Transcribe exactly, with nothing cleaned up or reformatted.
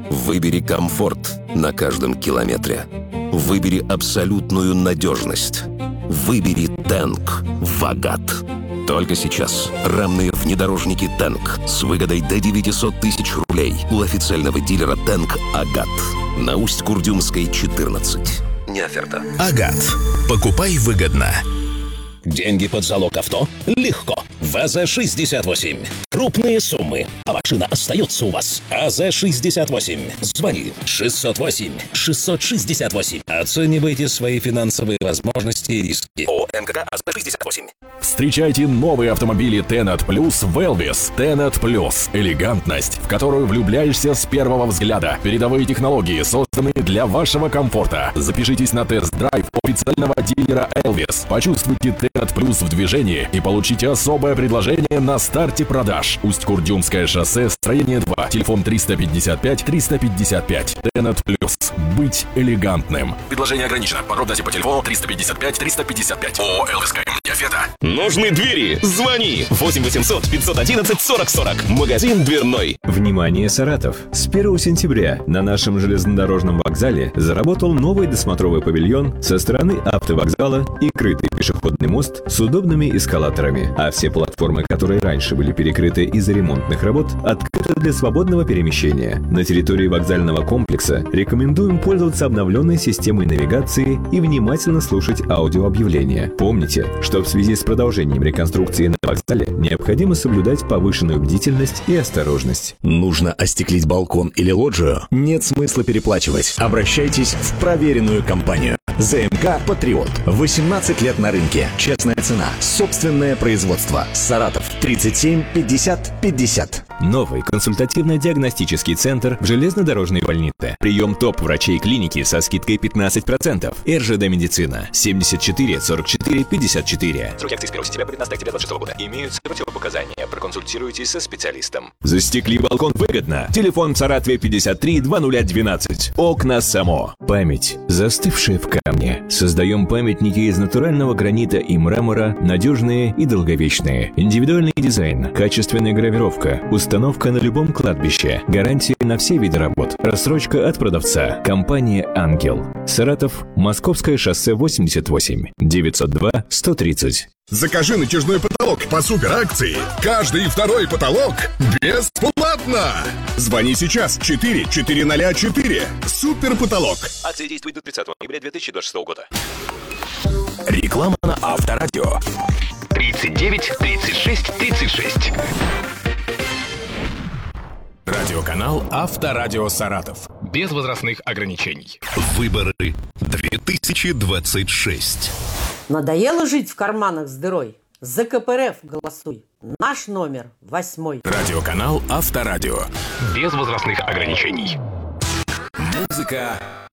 Выбери комфорт на каждом километре. Выбери абсолютную надежность. Выбери Тэнк в Агат. Только сейчас рамные внедорожники Тэнк с выгодой до девятьсот тысяч рублей у официального дилера Тэнк Агат. На Усть-Курдюмской, четырнадцать. Не оферта. Агат. Покупай выгодно. Деньги под залог авто? Легко. ВАЗа шестьдесят восемь. Крупные суммы, а машина остается у вас. АЗ шестьдесят восемь. Звони шестьсот восемь шестьсот шестьдесят восемь. Оценивайте свои финансовые возможности и риски. ООО МКК АЗ шестьдесят восемь. Встречайте новые автомобили Tenat Plus в Elvis. Tenat Plus. Элегантность, в которую влюбляешься с первого взгляда. Передовые технологии, созданные для вашего комфорта. Запишитесь на тест-драйв официального дилера Elvis. Почувствуйте Tenat Plus в движении и получите особое предложение на старте продаж. Усть-Курдюмское шоссе, строение два. Телефон триста пятьдесят пять триста пятьдесят пять. Tenat Plus. Быть элегантным. Предложение ограничено. Подробности по телефону триста пятьдесят пять триста пятьдесят пять. ООО Elvis КМ. Диафета. Нужны двери? Звони восемь восемьсот пятьсот одиннадцать сорок сорок. Магазин дверной. Внимание, Саратов! С первого сентября на нашем железнодорожном вокзале заработал новый досмотровый павильон со стороны автовокзала и крытый пешеходный мост с удобными эскалаторами. А все платформы, которые раньше были перекрыты из-за ремонтных работ, открыты для свободного перемещения. На территории вокзального комплекса рекомендуем пользоваться обновленной системой навигации и внимательно слушать аудиообъявления. Помните, что в связи с продолжением реконструкции на вокзале необходимо соблюдать повышенную бдительность и осторожность. Нужно остеклить балкон или лоджию? Нет смысла переплачивать. Обращайтесь в проверенную компанию. ЗМК «Патриот». восемнадцать лет на рынке. Честная цена. Собственное производство. Саратов. тридцать семь пятьдесят пятьдесят. Новый консультативно-диагностический центр в железнодорожной больнице. Прием топ-врачей клиники со скидкой пятнадцать процентов. РЖД медицина. семьдесят четыре сорок четыре пятьдесят четыре. Срок акции с первого сентября по пятнадцатое октября двадцать шестого года. Имеются противопоказания. Проконсультируйтесь со специалистом. Застекли балкон выгодно. Телефон в Саратове пятьдесят три двадцать ноль двенадцать. Окна САМО. Память, застывшая в камне. Создаем памятники из натурального гранита и мрамора, надежные и долговечные. Индивидуальный дизайн, качественная гравировка, установка на любом кладбище, гарантия на все виды работ, рассрочка от продавца. Компания «Ангел». Саратов, Московское шоссе восемьдесят восемь. девятьсот два сто тридцать. Закажи натяжной потолок по супер акции. Каждый второй потолок бесплатно. Звони сейчас четыре четыре ноль четыре. Супер потолок. Акция действует до тридцатого ноября две тысячи двадцать шестого года. Реклама на Авторадио. тридцать девять тридцать шесть тридцать шесть. Радиоканал Авторадио Саратов. Без возрастных ограничений. Выборы две тысячи двадцать шесть. Надоело жить в карманах с дырой? За КПРФ голосуй. Наш номер восьмой. Радиоканал Авторадио. Без возрастных ограничений. Музыка